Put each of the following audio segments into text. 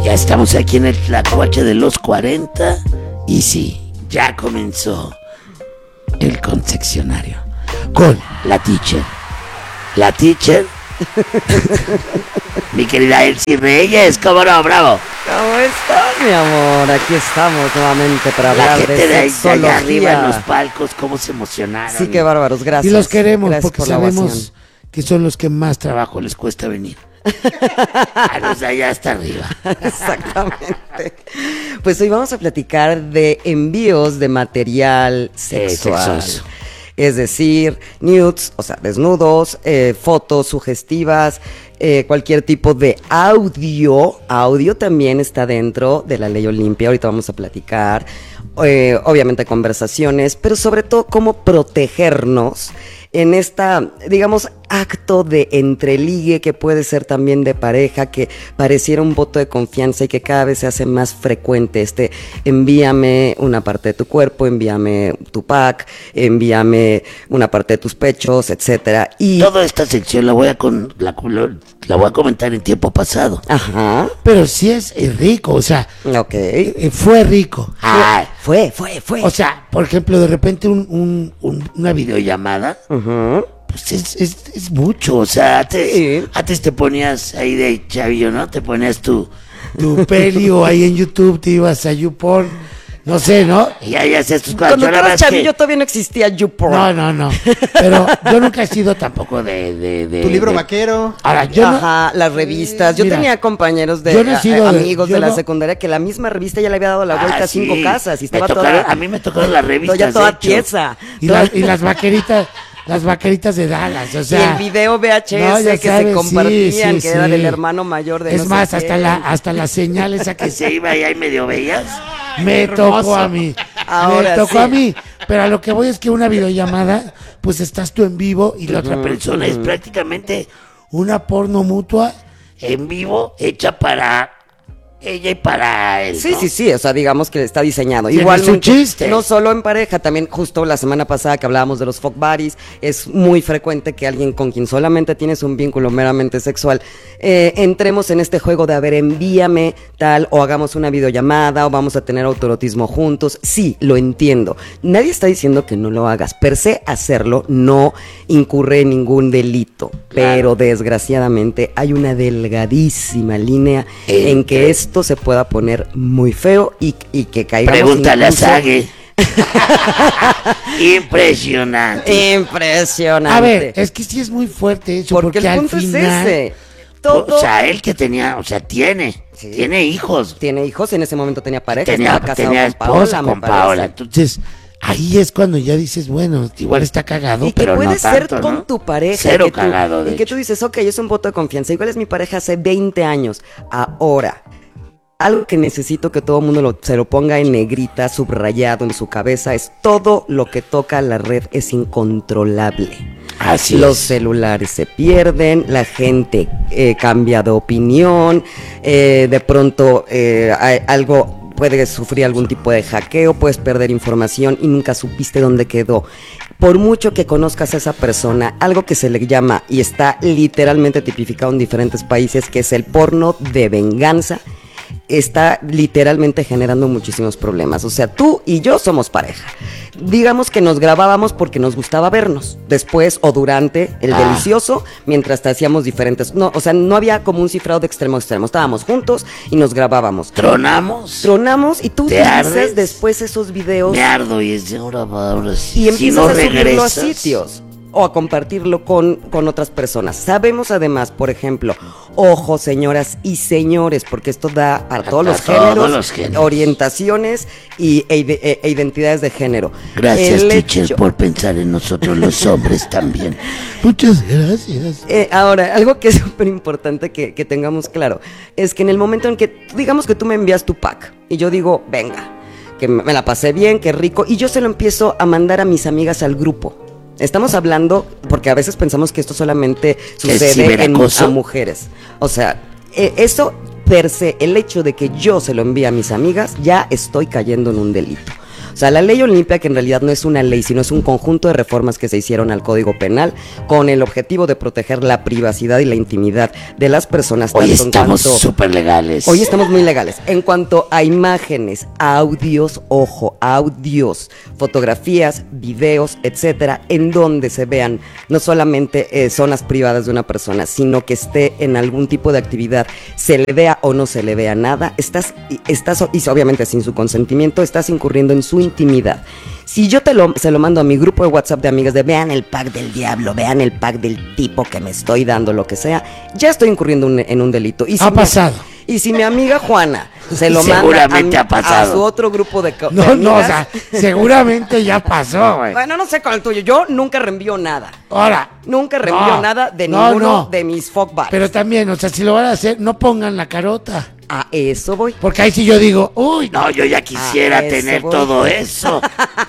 Ya estamos aquí en el Tlacuache de los 40 y sí, ya comenzó el confeccionario con la teacher. La teacher, mi querida Elsie Reyes, ¿cómo no? Bravo. ¿Cómo estás, mi amor? Aquí estamos nuevamente para La hablar gente de ahí sexología. arriba en los palcos, cómo se emocionaron. Sí, qué bárbaros, gracias. Y los queremos Gracias porque por la sabemos ovación. que son los que más trabajo les cuesta venir. A los de allá hasta arriba. Exactamente. Pues hoy vamos a platicar de envíos de material sexual. Sexoso. Es decir, nudes, o sea, desnudos, fotos sugestivas, cualquier tipo de audio. Audio también está dentro de la ley Olimpia. Ahorita vamos a platicar. Obviamente conversaciones, pero sobre todo cómo protegernos en esta, digamos, acto de entreligue que puede ser también de pareja, que pareciera un voto de confianza y que cada vez se hace más frecuente. Envíame una parte de tu cuerpo, envíame tu pack, envíame una parte de tus pechos, etcétera. Y toda esta sección la voy a comentar en tiempo pasado. Ajá. Pero sí es rico, o sea, Ok. Fue rico. Fue. O sea, por ejemplo, de repente una videollamada, pues es mucho. O sea, antes te ponías ahí de chavillo, ¿no? Te ponías tu peli o ahí en YouTube te ibas a YouPorn, no sé, ¿no? Y ahí hacías tus cosas. Cuando tú eras chavillo todavía no existía YouPorn. No. Pero yo nunca he sido tampoco de tu libro vaquero. Ahora, yo Ajá, las revistas. Yo Mira, tenía compañeros yo no he sido amigos yo de la no- secundaria que la misma revista ya le había dado la vuelta a 5 sí. casas y Me estaba tocaron- toda. a mí me tocaron las revistas, ya toda de hecho. tiesa. Y las vaqueritas. Las vaqueritas de Dallas, o sea. Y el video VHS no, ya que sabes, se compartían, sí, que era sí. del hermano mayor de Es no sé más, quién. hasta la señal esa que se iba y ahí medio veías, me hermoso. tocó a mí. Ahora Me tocó sí. a mí. Pero a lo que voy es que una videollamada, pues estás tú en vivo y la otra persona es prácticamente una porno mutua en vivo hecha para ella y para él. Sí, ¿no? sí, o sea, digamos que está diseñado. Tiene Igualmente, su chiste. no solo en pareja, también justo la semana pasada que hablábamos de los fuck buddies, es muy frecuente que alguien con quien solamente tienes un vínculo meramente sexual, entremos en este juego de, a ver, envíame tal, o hagamos una videollamada, o vamos a tener autoerotismo juntos. Sí, lo entiendo. Nadie está diciendo que no lo hagas. Per se, hacerlo no incurre en ningún delito. Pero desgraciadamente hay una delgadísima línea en que esto se pueda poner muy feo y que caigamos Pregúntale a incluso- Sage. Impresionante. Impresionante. A ver, es que sí es muy fuerte eso, porque el al punto final, es ese. Todo o sea, él que tenía, o sea, tiene hijos. tiene hijos, en ese momento tenía pareja, Tenía estaba casado esposa con Paola, me con parece. Paola. Entonces, ahí es cuando ya dices, bueno, igual está cagado, Y que pero puede no ser tanto, con ¿no? tu pareja. Cero que tú- cagado, de Y que hecho. tú dices, ok, es un voto de confianza. Igual es mi pareja hace 20 años. Ahora, algo que necesito que todo el mundo se lo ponga en negrita, subrayado en su cabeza, es todo lo que toca la red es incontrolable. Así Los es. celulares se pierden, la gente cambia de opinión, de pronto algo puede sufrir algún tipo de hackeo, puedes perder información y nunca supiste dónde quedó. Por mucho que conozcas a esa persona, algo que se le llama y está literalmente tipificado en diferentes países, que es el porno de venganza, está literalmente generando muchísimos problemas. O sea, tú y yo somos pareja. Digamos que nos grabábamos porque nos gustaba vernos, después o durante el delicioso, mientras te hacíamos diferentes. No, o sea, no había como un cifrado de extremo a extremo. Estábamos juntos y nos grabábamos. Tronamos y tú ¿Te utilizas ardes? después esos videos Me ardo y es de ahora sí. y empiezas si no a subirlo a regresas, sitios o a compartirlo con otras personas. Sabemos además, por ejemplo, ojo, señoras y señores, porque esto da para todos los géneros, orientaciones e identidades de género. Gracias, teacher, por pensar en nosotros los hombres también. Muchas gracias. Ahora, algo que es súper importante que tengamos claro es que en el momento en que, digamos que tú me envías tu pack y yo digo, venga, que me la pasé bien, que rico, y yo se lo empiezo a mandar a mis amigas al grupo. Estamos hablando, porque a veces pensamos que esto solamente sucede a mujeres. O sea, eso per se, el hecho de que yo se lo envíe a mis amigas, ya estoy cayendo en un delito. O sea, la ley Olimpia, que en realidad no es una ley, sino es un conjunto de reformas que se hicieron al Código Penal con el objetivo de proteger la privacidad y la intimidad de las personas. Hoy estamos súper legales. Hoy estamos muy legales. En cuanto a imágenes, audios, audios, fotografías, videos, etcétera, en donde se vean no solamente zonas privadas de una persona, sino que esté en algún tipo de actividad, se le vea o no se le vea nada, estás y obviamente sin su consentimiento, estás incurriendo en su intimidad. Si yo se lo mando a mi grupo de WhatsApp de amigas de vean el pack del diablo, vean el pack del tipo que me estoy dando, lo que sea, ya estoy incurriendo en un delito. Y si ha pasado. Y si mi amiga Juana se lo manda a su otro grupo de amigas, no, o sea, seguramente ya pasó, güey. Bueno, no sé con el tuyo. Yo nunca reenvío nada. Ahora. Nunca reenvío nada de ninguno de mis fuck buddies. Pero también, o sea, si lo van a hacer, no pongan la carota. A eso voy. Porque ahí sí yo digo, uy, no, yo ya quisiera tener todo eso.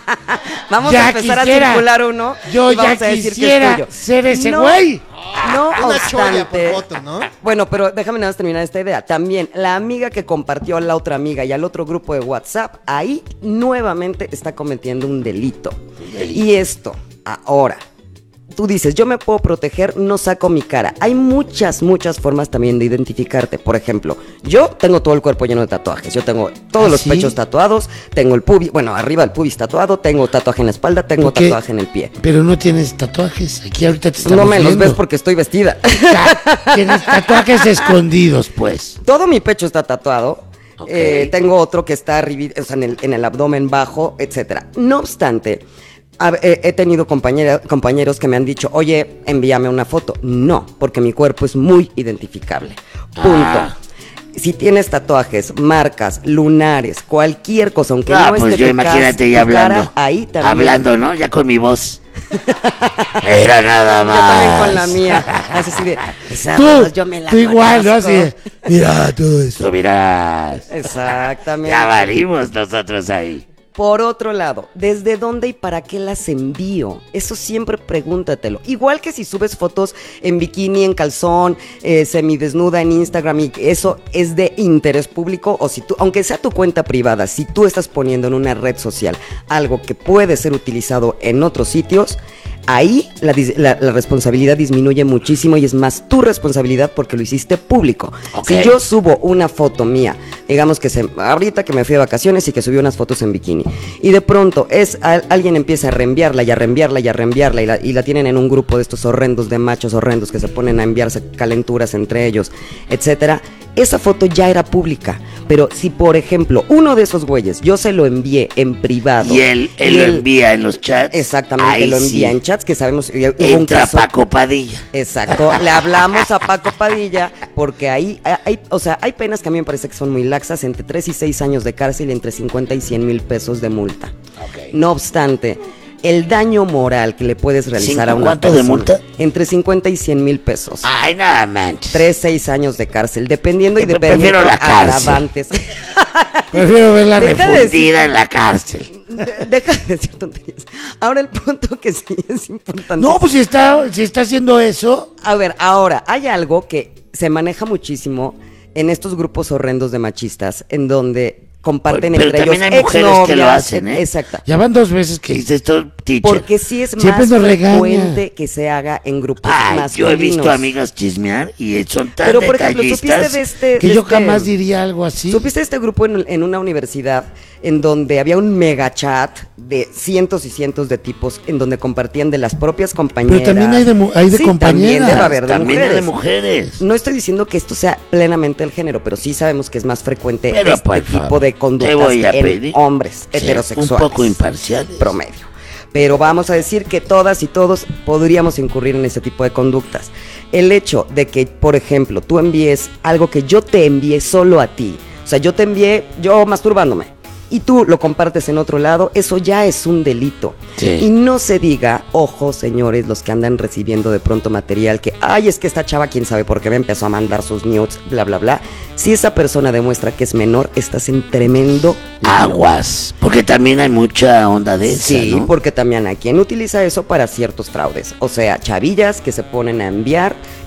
Vamos a empezar a circular uno. Yo ya quisiera ser ese güey. No una cholla obstante, por foto, ¿no? Bueno, pero déjame nada más terminar esta idea. También la amiga que compartió a la otra amiga y al otro grupo de WhatsApp, ahí nuevamente está cometiendo un delito. Y esto, ahora, tú dices, yo me puedo proteger, no saco mi cara. Hay muchas formas también de identificarte. Por ejemplo, yo tengo todo el cuerpo lleno de tatuajes. Yo tengo todos los pechos tatuados, tengo el pubis, bueno, arriba el pubis tatuado, tengo tatuaje en la espalda, tengo tatuaje en el pie. Pero no tienes tatuajes, aquí ahorita te estamos No me viendo. los ves porque estoy vestida. Tienes tatuajes escondidos, pues. Todo mi pecho está tatuado. Okay. Tengo otro que está arriba, o sea, en el abdomen bajo, etcétera. No obstante, he tenido compañeros que me han dicho, oye, envíame una foto. No, porque mi cuerpo es muy identificable. Punto. Si tienes tatuajes, marcas, lunares, cualquier cosa, aunque no pues esté yo imagínate ya hablando. Cara, ahí también. Hablando, ¿no? Ya con mi voz. Era nada más. Yo también con la mía. Así de, yo me la tú igual, ¿no? Así de, mira todo eso. Tú mirás. Exactamente. Ya valimos nosotros ahí. Por otro lado, ¿desde dónde y para qué las envío? Eso siempre pregúntatelo. Igual que si subes fotos en bikini, en calzón, semidesnuda en Instagram, y eso es de interés público, o si tú, aunque sea tu cuenta privada, si tú estás poniendo en una red social algo que puede ser utilizado en otros sitios, ahí la responsabilidad disminuye muchísimo y es más tu responsabilidad porque lo hiciste público. Okay. Si yo subo una foto mía, digamos que ahorita que me fui de vacaciones y que subí unas fotos en bikini, y de pronto alguien empieza a reenviarla y la tienen en un grupo de estos horrendos de machos horrendos que se ponen a enviarse calenturas entre ellos, etcétera. Esa foto ya era pública, pero si por ejemplo uno de esos güeyes yo se lo envié en privado y él lo envía en los chats, exactamente, lo envía en chats que sabemos hubo un caso. Paco Padilla. Exacto, le hablamos a Paco Padilla porque ahí hay penas que a mí me parece que son muy laxas, entre 3 y 6 años de cárcel y entre 50 y 100 mil pesos de multa. Okay. No obstante, el daño moral que le puedes realizar a una persona. ¿Cuánto de multa? Entre 50 y 100 mil pesos. Ay, nada manches. 3-6 años de cárcel, dependiendo y dependiendo prefiero la agravantes. Prefiero verla refundida en la cárcel. Deja de decir tonterías. Ahora el punto que sí es importante. No, pues si está haciendo eso. A ver, ahora, hay algo que se maneja muchísimo en estos grupos horrendos de machistas, en donde comparten pero entre también ellos hay mujeres que lo hacen, ¿eh? Exacto. Ya van 2 veces que hice esto, teacher. Porque sí es siempre más frecuente que se haga en grupos masculinos. Yo he visto amigas chismear y son tan pero por ejemplo, ¿supiste que yo jamás diría algo así? ¿Supiste de este grupo en una universidad en donde había un mega chat de cientos y cientos de tipos en donde compartían de las propias compañeras? Pero también hay de sí, compañeras. También debe haber también de mujeres. Hay de mujeres. No estoy diciendo que esto sea plenamente el género, pero sí sabemos que es más frecuente pero este tipo de conductas en hombres heterosexuales. Un poco imparciales. Promedio. Pero vamos a decir que todas y todos podríamos incurrir en ese tipo de conductas. El hecho de que, por ejemplo, tú envíes algo que yo te envié solo a ti, o sea, yo te envié yo masturbándome, y tú lo compartes en otro lado, eso ya es un delito. Sí. Y no se diga, ojo, señores, los que andan recibiendo de pronto material que, ay, es que esta chava, quién sabe por qué me empezó a mandar sus nudes, bla, bla, bla. Si esa persona demuestra que es menor, estás en tremendo aguas. Porque también hay mucha onda de esa, sí, ¿no? porque también hay quien utiliza eso para ciertos fraudes. O sea, chavillas que se ponen a enviar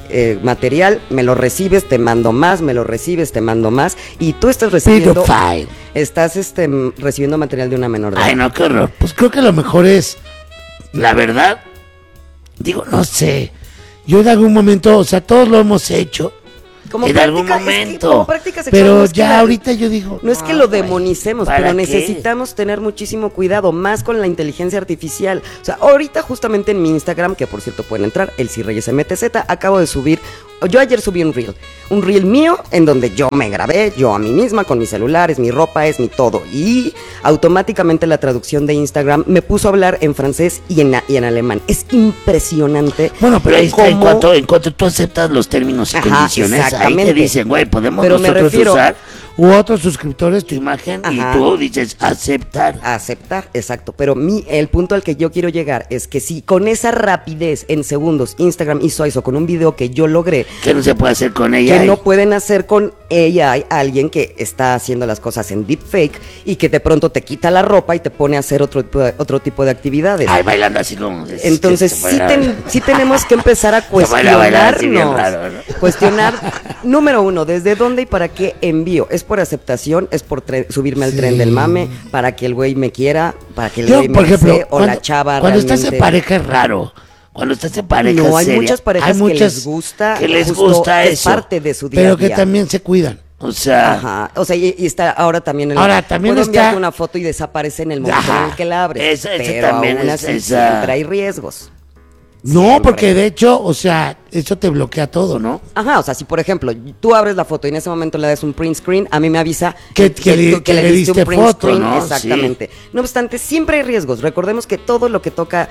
material, me lo recibes, te mando más, me lo recibes, te mando más, y tú estás recibiendo... Pedophile. Estás recibiendo material de una menor de edad. Ay, no, qué horror. Pues creo que lo mejor es, la verdad, digo, no sé. Yo en algún momento, o sea, todos lo hemos hecho. Como en algún momento. Como práctica sexual, pero no es ya que ahorita yo digo. No es que lo güey, demonicemos, ¿para pero qué? necesitamos tener muchísimo cuidado, más con la inteligencia artificial. O sea, ahorita justamente en mi Instagram, que por cierto pueden entrar, ElciReyesMTZ, acabo de subir, yo ayer subí un reel mío en donde yo me grabé, yo a mí misma, con mi celular, es mi ropa, es mi todo. Y automáticamente la traducción de Instagram me puso a hablar en francés y en alemán. Es impresionante. Bueno, pero ahí está, en cómo- cuanto tú aceptas los términos y Ajá, condiciones, ahí te exactamente. dicen, güey, podemos Pero me nosotros refiero- usar u otros suscriptores tu imagen Ajá. y tú dices aceptar. Aceptar, exacto. Pero el punto al que yo quiero llegar es que si con esa rapidez en segundos Instagram hizo eso con un video que yo logré, Que no se puede hacer con ella. que no pueden hacer con ella, hay alguien que está haciendo las cosas en deepfake y que de pronto te quita la ropa y te pone a hacer otro tipo de actividades. Ay, bailando así como. Entonces sí tenemos que empezar a Se baila bailar así bien cuestionarnos. raro, ¿no? Cuestionar, número uno, ¿desde dónde y para qué envío? ¿Es por aceptación? ¿Es por subirme al tren del mame? ¿Para que el güey me quiera? ¿Para que el Yo, güey me por ejemplo, desee? ¿O la chava cuando estás en realmente? pareja es raro. Cuando estás en pareja No, hay seria, muchas parejas que les gusta, que les justo gusta es eso, parte de su día pero a que día. también se cuidan. O sea, Ajá, o sea, y está ahora también Ahora, también puedo está- enviarte una foto y desaparece en el momento Ajá, en el que la abres, ese pero también aún es así esa- siempre hay riesgos. no, Siempre. porque de hecho, o sea, eso te bloquea todo, ¿no? Ajá, o sea, si por ejemplo tú abres la foto y en ese momento le das un print screen, a mí me avisa Que le diste foto, ¿no? Exactamente. No obstante, siempre hay riesgos. Recordemos que todo lo que toca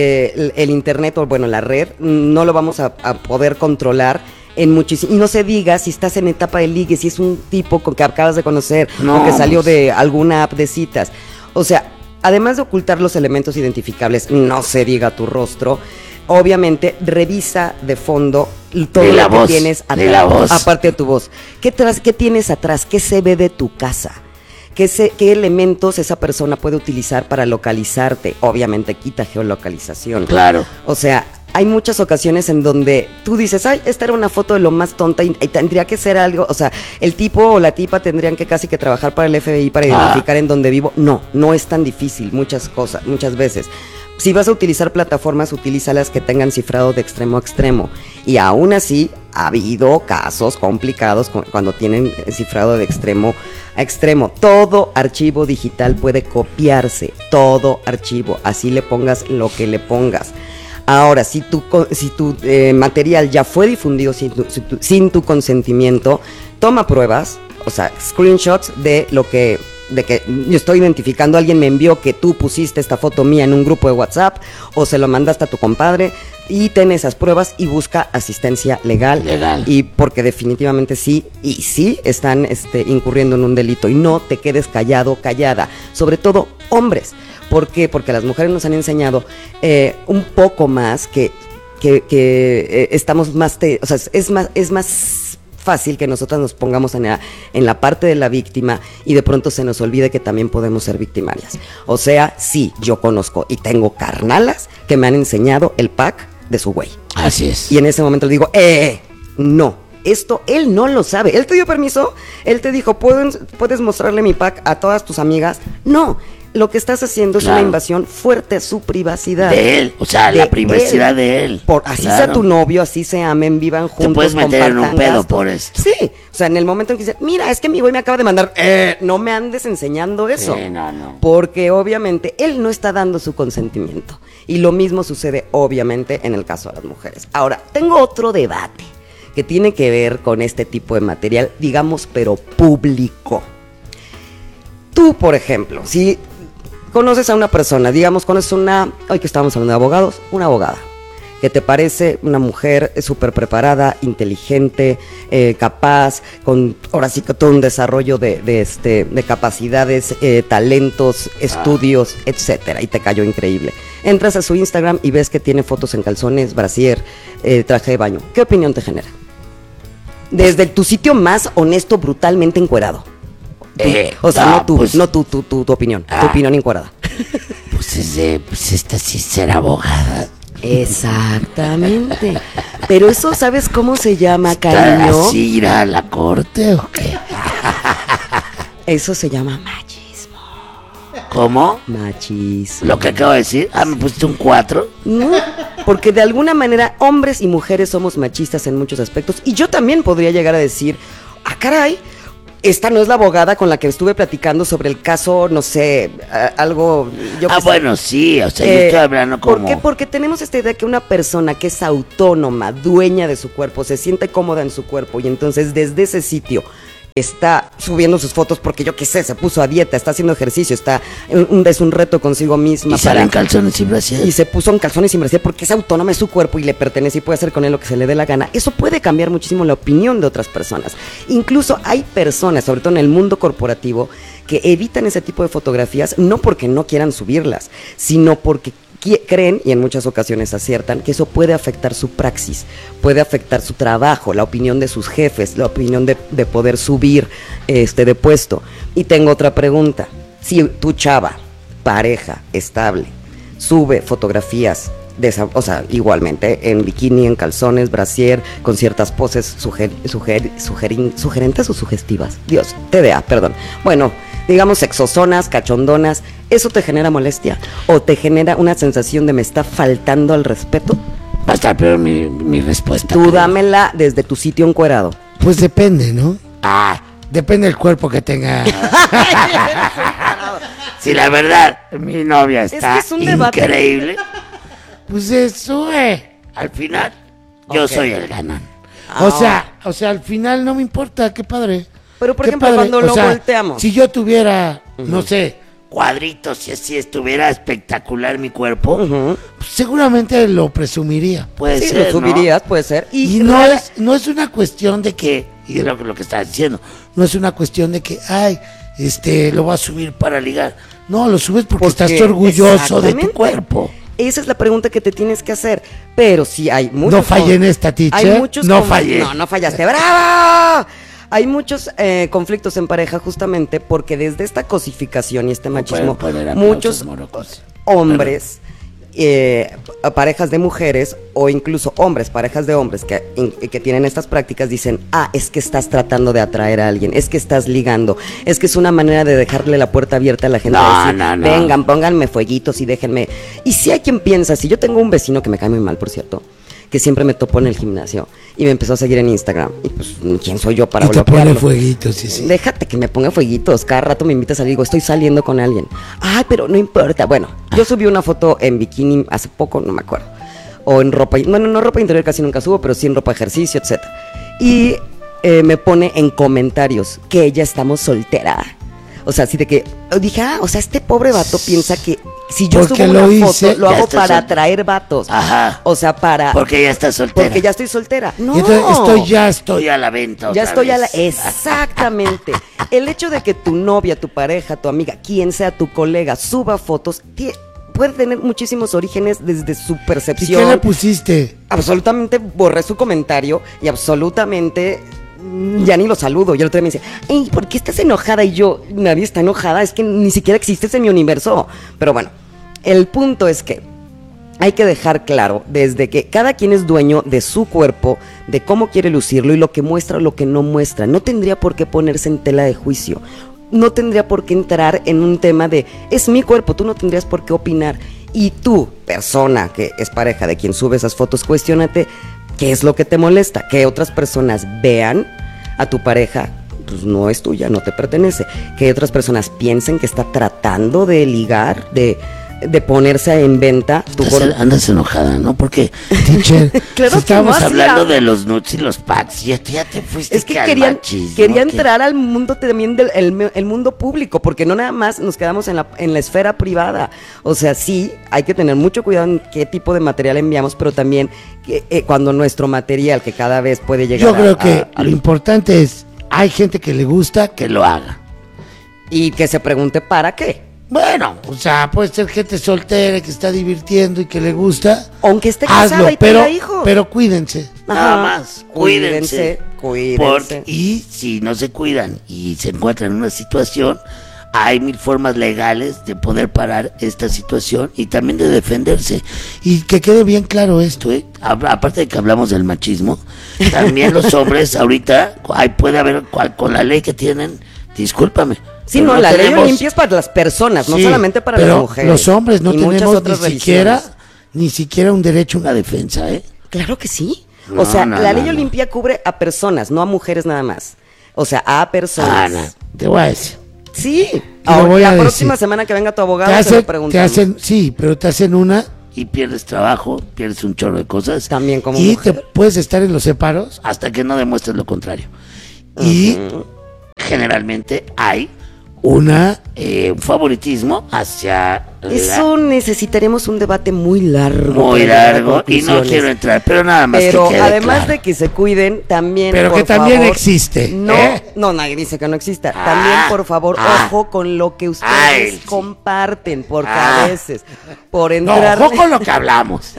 el internet o bueno, la red, no lo vamos a poder controlar en muchísimo. Y no se diga si estás en etapa de ligue, si es un tipo que acabas de conocer No, o que salió pues. de alguna app de citas. O sea, además de ocultar los elementos identificables, no se diga tu rostro. Obviamente, revisa de fondo todo De la lo que voz, tienes de la voz. aparte de tu voz. ¿Qué tienes atrás? ¿Qué se ve de tu casa? ¿Qué elementos esa persona puede utilizar para localizarte? Obviamente quita geolocalización. Claro. O sea, hay muchas ocasiones en donde tú dices, ay, esta era una foto de lo más tonta y tendría que ser algo, o sea, el tipo o la tipa tendrían que casi que trabajar para el FBI para identificar en dónde vivo. No es tan difícil, muchas veces. Si vas a utilizar plataformas, utilízalas que tengan cifrado de extremo a extremo. Y aún así, ha habido casos complicados cuando tienen cifrado de extremo a extremo. Todo archivo digital puede copiarse, todo archivo, así le pongas lo que le pongas. Ahora, si tu material ya fue difundido sin tu consentimiento, toma pruebas, o sea, screenshots de que yo estoy identificando, alguien me envió que tú pusiste esta foto mía en un grupo de WhatsApp o se lo mandaste a tu compadre, y ten esas pruebas y busca asistencia legal. Y porque definitivamente sí están incurriendo en un delito, y no te quedes callada, sobre todo hombres. ¿Por qué? Porque las mujeres nos han enseñado un poco más que estamos más, o sea, es más fácil que nosotras nos pongamos en la parte de la víctima y de pronto se nos olvide que también podemos ser victimarias. O sea, sí, yo conozco y tengo carnalas que me han enseñado el pack de su güey. Así es. Y en ese momento le digo, no, esto él no lo sabe. ¿Él te dio permiso? ¿Él te dijo, puedes mostrarle mi pack a todas tus amigas? No. Lo que estás haciendo es una invasión fuerte a su privacidad. De él, o sea, la privacidad de él. Así sea tu novio, así se amen, vivan juntos. Te puedes meter en un pedo por esto. Sí, o sea, en el momento en que dice, mira, es que mi güey me acaba de mandar, no me andes enseñando eso. Sí, no. Porque obviamente él no está dando su consentimiento. Y lo mismo sucede obviamente en el caso de las mujeres. Ahora, tengo otro debate que tiene que ver con este tipo de material, digamos, pero público. Tú, por ejemplo, si conoces a una persona, digamos, conoces hoy que estábamos hablando de abogados, una abogada, que te parece una mujer súper preparada, inteligente, capaz, ahora sí que todo un desarrollo de capacidades, talentos, estudios, etcétera, y te cayó increíble. Entras a su Instagram y ves que tiene fotos en calzones, brasier, traje de baño. ¿Qué opinión te genera? Desde tu sitio más honesto, brutalmente encuerado. O sea, tu opinión, tu opinión encuadrada. Pues esta sí será abogada. Exactamente. Pero eso, ¿sabes cómo se llama, cariño? ¿Así ir a la corte o qué? Eso se llama machismo. ¿Cómo? Machismo. Lo que acabo de decir. Ah, me pusiste un 4. No, porque de alguna manera hombres y mujeres somos machistas en muchos aspectos. Y yo también podría llegar a decir, caray, esta no es la abogada con la que estuve platicando sobre el caso, no sé, algo... Bueno, sí, o sea, yo estoy hablando como... ¿Por qué? Porque tenemos esta idea que una persona que es autónoma, dueña de su cuerpo, se siente cómoda en su cuerpo y entonces desde ese sitio está subiendo sus fotos porque yo qué sé, se puso a dieta, está haciendo ejercicio, es un reto consigo misma. Y sale en calzones y brasier. Y se puso en calzones y brasier porque es autónoma, es su cuerpo y le pertenece y puede hacer con él lo que se le dé la gana. Eso puede cambiar muchísimo la opinión de otras personas. Incluso hay personas, sobre todo en el mundo corporativo, que evitan ese tipo de fotografías no porque no quieran subirlas, sino porque creen, y en muchas ocasiones aciertan, que eso puede afectar su praxis, puede afectar su trabajo, la opinión de sus jefes, la opinión de poder subir de puesto. Y tengo otra pregunta. Si tu chava, pareja, estable, sube fotografías o sea, igualmente en bikini, en calzones, brasier, con ciertas poses sugerentes o sugestivas. Dios, TDA, perdón. Bueno, digamos sexosonas, cachondonas, ¿eso te genera molestia? ¿O te genera una sensación de me está faltando al respeto? Va a estar peor mi respuesta. Tú dámela desde tu sitio encuerado. Pues depende, ¿no? Depende del cuerpo que tenga. Si la verdad, mi novia está es un debate. Increíble. Pues eso, al final, yo soy el ganón. O sea, al final no me importa, qué padre. Pero por Qué ejemplo, padre. cuando O lo sea, volteamos. Si yo tuviera, no sé, Cuadritos, y así estuviera espectacular mi cuerpo, pues seguramente lo presumiría. puede Sí, ser, lo subirías, puede ser. Y no es una cuestión de que, y es lo que estás diciendo, no es una cuestión de que, lo voy a subir para ligar. No, lo subes porque estás orgulloso de tu exactamente. Cuerpo. Esa es la pregunta que te tienes que hacer. Pero si hay muchos... No fallé en esta, teacher. Hay muchos No fallé. No fallaste. ¡Bravo! Hay muchos conflictos en pareja justamente porque desde esta cosificación y este machismo, muchos hombres, parejas de mujeres o incluso hombres, parejas de hombres que tienen estas prácticas dicen, es que estás tratando de atraer a alguien, es que estás ligando, es que es una manera de dejarle la puerta abierta a la gente. No. Vengan, pónganme fueguitos y déjenme. Y si hay quien piensa, si yo tengo un vecino que me cae muy mal, por cierto, que siempre me topó en el gimnasio y me empezó a seguir en Instagram. Y pues, ¿quién soy yo para Y te bloquearlo? pone fueguitos, sí. Déjate que me ponga fueguitos. Cada rato me invita a salir, digo, estoy saliendo con alguien. Pero no importa. Bueno, yo subí una foto en bikini hace poco, no me acuerdo. O en ropa, no ropa interior casi nunca subo, pero sí en ropa de ejercicio, etc. Y me pone en comentarios que ya estamos soltera. O sea, así de que dije, este pobre vato piensa que si yo Porque subo una hice, foto, lo hago estás para atraer vatos. Ajá. O sea, Porque ya estás soltera. Porque ya estoy soltera. No. Y entonces Estoy a la venta. Ya otra estoy vez. Exactamente. El hecho de que tu novia, tu pareja, tu amiga, quien sea tu colega, suba fotos, puede tener muchísimos orígenes desde su ¿Y percepción. qué le pusiste? Absolutamente borré su comentario y absolutamente ya ni lo saludo. Y el otro día me dice, ¿por qué estás enojada? Y yo, nadie está enojada, es que ni siquiera existes en mi universo. Pero bueno, el punto es que hay que dejar claro desde que cada quien es dueño de su cuerpo, de cómo quiere lucirlo y lo que muestra o lo que no muestra. No tendría por qué ponerse en tela de juicio. No tendría por qué entrar en un tema de, es mi cuerpo, tú no tendrías por qué opinar. Y tú, persona que es pareja de quien sube esas fotos, cuestiónate qué es lo que te molesta, que otras personas vean a tu pareja, pues no es tuya, no te pertenece. Que otras personas piensen que está tratando de ligar, de ponerse en venta tu Andas enojada, ¿no? Porque Teacher, Claro que estamos no, hablando de los nudes y los packs. Ya te fuiste. Es que al quería machismo, entrar al mundo también el mundo público, porque no nada más nos quedamos en la esfera privada. O sea, sí, hay que tener mucho cuidado en qué tipo de material enviamos, pero también cuando nuestro material, que cada vez puede llegar yo creo que lo importante es, hay gente que le gusta, que lo haga. y que se pregunte ¿para qué? bueno, o sea, puede ser gente soltera que está divirtiendo y que le gusta. Aunque esté casada Hazlo, y tenga hijos. pero cuídense. Nada más. Cuídense. Cuídense. Y si no se cuidan y se encuentran en una situación, hay 1000 formas legales de poder parar esta situación y también de defenderse. Y que quede bien claro esto, aparte de que hablamos del machismo, también los hombres ahorita, puede haber, con la ley que tienen, discúlpame. Sí, no, la ley Olimpia es para las personas, no solamente para las mujeres. Los hombres no tenemos ni siquiera un derecho a una defensa, Claro que sí. O sea, la ley Olimpia cubre a personas, no a mujeres nada más. O sea, a personas. Te voy a decir. Sí. Ahora, la próxima semana que venga tu abogado se lo preguntamos. Pero te hacen una y pierdes trabajo, pierdes un chorro de cosas. También como mujer. Y te puedes estar en los separos hasta que no demuestres lo contrario. Y generalmente hay un favoritismo hacia... Eso necesitaremos un debate muy largo. Muy largo, y no quiero entrar, pero nada más pero que quede además claro. de que se cuiden, también, pero por que también favor, existe. No, nadie dice que no exista. También, por favor, ojo con lo que ustedes comparten, porque a veces, por entrar... No, ojo con lo que hablamos.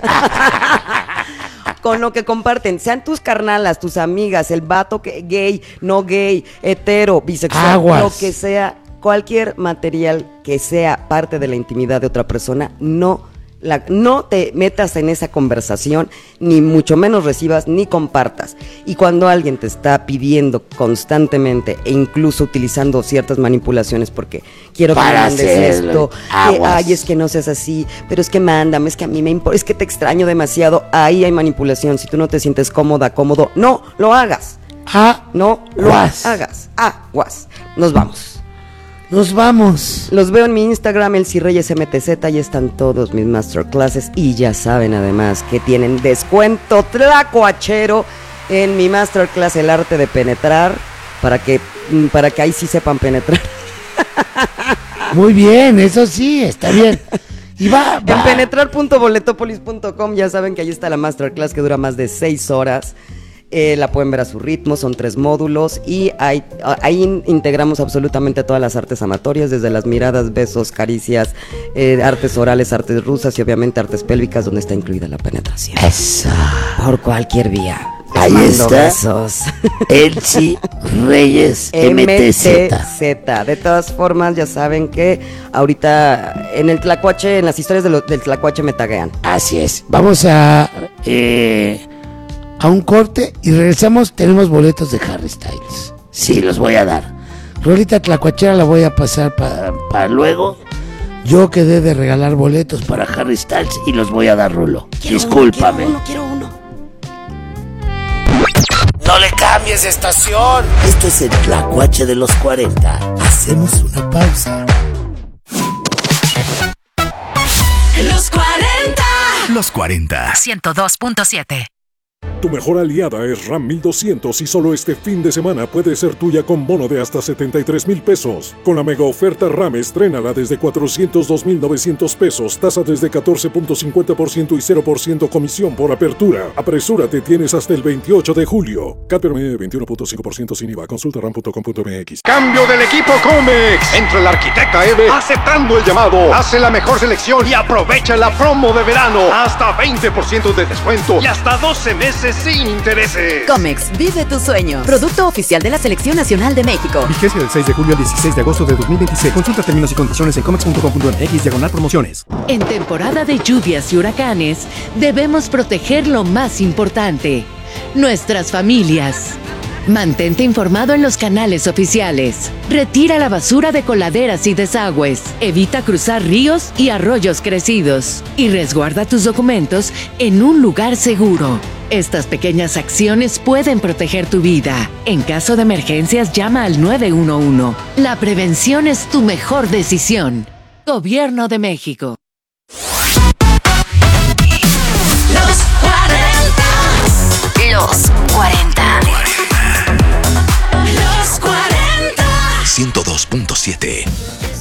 Con lo que comparten, sean tus carnalas, tus amigas, el vato gay, no gay, hetero, bisexual, lo que sea, cualquier material que sea parte de la intimidad de otra persona, no te metas en esa conversación, ni mucho menos recibas ni compartas. Y cuando alguien te está pidiendo constantemente e incluso utilizando ciertas manipulaciones, porque quiero que me mandes esto, que es que no seas así, pero es que mándame, es que a mí me importa, es que te extraño demasiado, ahí hay manipulación. Si tú no te sientes cómodo, no lo hagas. No lo hagas. Aguas. Nos vamos. Los veo en mi Instagram, elcirreyesmtz, ahí están todos mis masterclasses y ya saben además que tienen descuento tlacuachero en mi masterclass El Arte de Penetrar, para que ahí sí sepan penetrar. Muy bien, eso sí, está bien. Y va. En penetrar.boletopolis.com ya saben que ahí está la masterclass que dura más de 6 horas. La pueden ver a su ritmo, son 3 módulos y ahí integramos absolutamente todas las artes amatorias, desde las miradas, besos, caricias, artes orales, artes rusas y obviamente artes pélvicas, donde está incluida la penetración. Eso. Por cualquier vía. Ahí está. Besos. Elsie Reyes MTZ. De todas formas, ya saben que ahorita en el Tlacuache, en las historias del Tlacuache me taguean. Así es. Vamos a un corte y regresamos. Tenemos boletos de Harry Styles. Sí, los voy a dar. Rolita tlacuachera la voy a pasar para luego. Yo quedé de regalar boletos para Harry Styles y los voy a dar, Rulo. Discúlpame. Quiero uno. No le cambies de estación. Esto es el Tlacuache de los 40. Hacemos una pausa. Los 40. Los 40. 102.7. Tu mejor aliada es RAM 1200 y solo este fin de semana puede ser tuya con bono de hasta 73,000 pesos. Con la mega oferta RAM, estrénala desde 402,900 pesos, tasa desde 14.50% y 0% comisión por apertura. Apresúrate, tienes hasta el 28 de julio. CAT promedio 21.5% sin IVA. Consulta ram.com.mx. Cambio del equipo Comex. Entra el arquitecta Eve aceptando el llamado. Hace la mejor selección y aprovecha la promo de verano. Hasta 20% de descuento y hasta 12 meses sin intereses. Comex, vive tu sueño. Producto oficial de la Selección Nacional de México. Vigencia del 6 de julio al 16 de agosto de 2026. Consulta términos y condiciones en comex.com.mx/promociones. En temporada de lluvias y huracanes, debemos proteger lo más importante: nuestras familias. Mantente informado en los canales oficiales. Retira la basura de coladeras y desagües. Evita cruzar ríos y arroyos crecidos. Y resguarda tus documentos en un lugar seguro. Estas pequeñas acciones pueden proteger tu vida. En caso de emergencias, llama al 911. La prevención es tu mejor decisión. Gobierno de México. Los 40. Los 40. Los 40. 102.7.